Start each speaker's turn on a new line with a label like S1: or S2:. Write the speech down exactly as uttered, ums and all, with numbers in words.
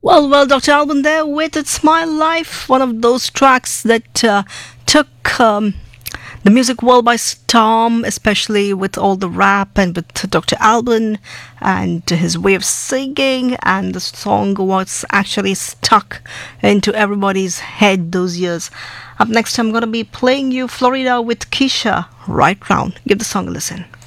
S1: Well, well, doctor Alban there with It's My Life, one of those tracks that uh, took um, the music world by storm, especially with all the rap and with doctor Alban and his way of singing. And the song was actually stuck into everybody's head those years. Up next, I'm going to be playing you Florida with Keisha right round. Give the song a listen.